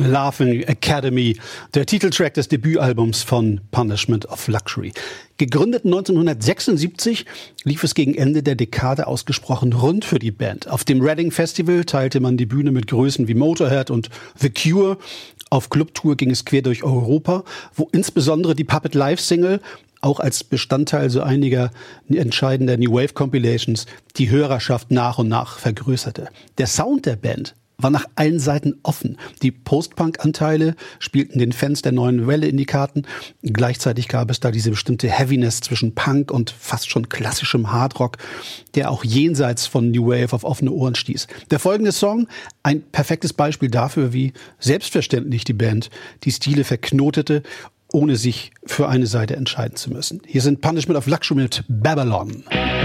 Laughing Academy, der Titeltrack des Debütalbums von Punishment of Luxury. Gegründet 1976, lief es gegen Ende der Dekade ausgesprochen rund für die Band. Auf dem Reading Festival teilte man die Bühne mit Größen wie Motorhead und The Cure. Auf Clubtour ging es quer durch Europa, wo insbesondere die Puppet Live-Single auch als Bestandteil so einiger entscheidender New Wave Compilations die Hörerschaft nach und nach vergrößerte. Der Sound der Band war nach allen Seiten offen. Die Post-Punk-Anteile spielten den Fans der neuen Welle in die Karten. Gleichzeitig gab es da diese bestimmte Heaviness zwischen Punk und fast schon klassischem Hardrock, der auch jenseits von New Wave auf offene Ohren stieß. Der folgende Song, ein perfektes Beispiel dafür, wie selbstverständlich die Band die Stile verknotete, ohne sich für eine Seite entscheiden zu müssen. Hier sind Punishment of Luxury mit Babylon.